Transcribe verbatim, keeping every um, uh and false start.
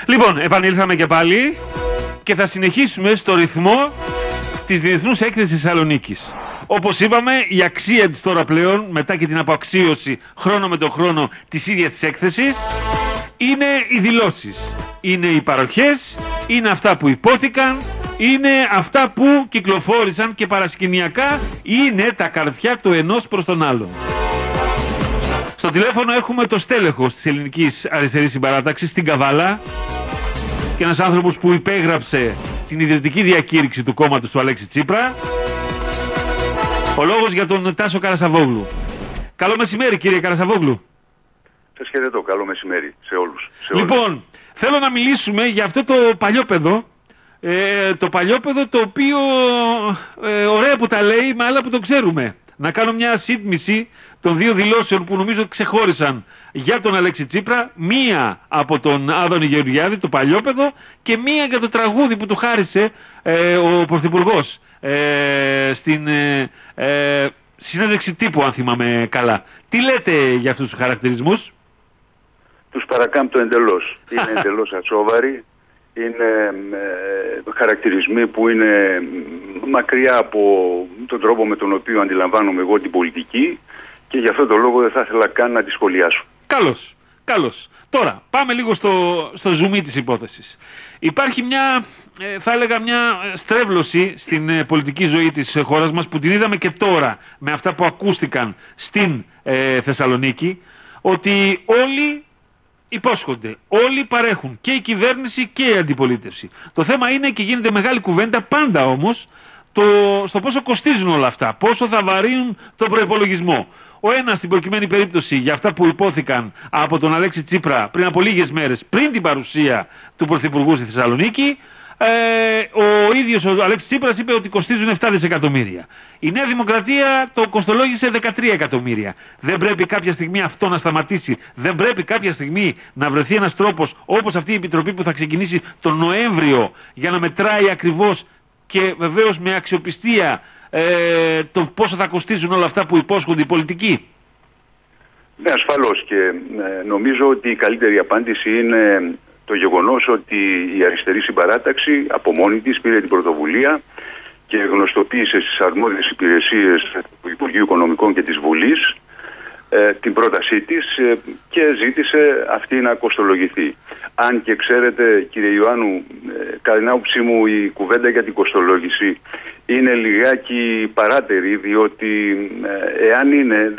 Λοιπόν, επανήλθαμε και πάλι και θα συνεχίσουμε στο ρυθμό της Διεθνούς Έκθεσης Θεσσαλονίκης. Όπως είπαμε, η αξία της τώρα πλέον, μετά και την αποαξίωση χρόνο με τον χρόνο της ίδιας της έκθεσης, είναι οι δηλώσεις. Είναι οι παροχές, είναι αυτά που υπόθηκαν, είναι αυτά που κυκλοφόρησαν και παρασκηνιακά είναι τα καρφιά του ενός προς τον άλλον. Στο τηλέφωνο έχουμε το στέλεχος της Ελληνικής Αριστερής Συμπαράταξης, την Καβάλα, και ένας άνθρωπος που υπέγραψε την ιδρυτική διακήρυξη του κόμματος του Αλέξη Τσίπρα. Ο λόγος για τον Τάσο Καρασαβόγλου. Καλό μεσημέρι, κύριε Καρασαβόγλου. Σας χαιρετώ. Καλό μεσημέρι σε όλους. Σε λοιπόν, όλους. θέλω να μιλήσουμε για αυτό το παλιόπαιδο. Ε, το παλιόπαιδο το οποίο ε, ωραία που τα λέει, μα άλλα που το ξέρουμε. Να κάνω μια σύντμηση των δύο δηλώσεων που νομίζω ξεχώρισαν για τον Αλέξη Τσίπρα. Μία από τον Άδωνη Γεωργιάδη, το παλιόπαιδο, και μία για το τραγούδι που του χάρισε ε, ο Πρωθυπουργός ε, στην ε, ε, συνέντευξη τύπου, αν θυμάμαι καλά. Τι λέτε για αυτούς τους χαρακτηρισμούς? Τους παρακάμπτω εντελώς. Είναι εντελώς ατσόβαροι. Είναι ε, χαρακτηρισμοί που είναι μακριά από τον τρόπο με τον οποίο αντιλαμβάνομαι εγώ την πολιτική και γι' αυτό το λόγο δεν θα ήθελα καν να τη σχολιάσω. Καλώς, καλώς. Τώρα, πάμε λίγο στο, στο ζουμί της υπόθεσης. Υπάρχει μια, ε, θα έλεγα, μια στρέβλωση στην ε, πολιτική ζωή της χώρας μας που την είδαμε και τώρα με αυτά που ακούστηκαν στην ε, Θεσσαλονίκη, ότι όλοι υπόσχονται, όλοι παρέχουν, και η κυβέρνηση και η αντιπολίτευση. Το θέμα είναι, και γίνεται μεγάλη κουβέντα πάντα όμως, το, στο πόσο κοστίζουν όλα αυτά, πόσο θα βαρύνουν τον προϋπολογισμό. Ο ένας, στην προκειμένη περίπτωση, για αυτά που υπόθηκαν από τον Αλέξη Τσίπρα πριν από λίγες μέρες, πριν την παρουσία του Πρωθυπουργού στη Θεσσαλονίκη, ε, ο ίδιος ο Αλέξης Τσίπρας είπε ότι κοστίζουν επτά δισεκατομμύρια. Η Νέα Δημοκρατία το κοστολόγησε δεκατρία εκατομμύρια. Δεν πρέπει κάποια στιγμή αυτό να σταματήσει? Δεν πρέπει κάποια στιγμή να βρεθεί ένας τρόπος, όπως αυτή η επιτροπή που θα ξεκινήσει τον Νοέμβριο, για να μετράει ακριβώς και βεβαίως με αξιοπιστία ε, το πόσο θα κοστίζουν όλα αυτά που υπόσχονται οι πολιτικοί? Ναι, ασφαλώς, και ε, νομίζω ότι η καλύτερη απάντηση είναι το γεγονός ότι η αριστερή συμπαράταξη από μόνη της πήρε την πρωτοβουλία και γνωστοποίησε στις αρμόδιες υπηρεσίες του Υπουργείου Οικονομικών και της Βουλής ε, την πρότασή της ε, και ζήτησε αυτή να κοστολογηθεί. Αν και ξέρετε, κύριε Ιωάννου, ε, κατά την άποψή μου η κουβέντα για την κοστολόγηση είναι λιγάκι παράτερη, διότι ε, εάν είναι...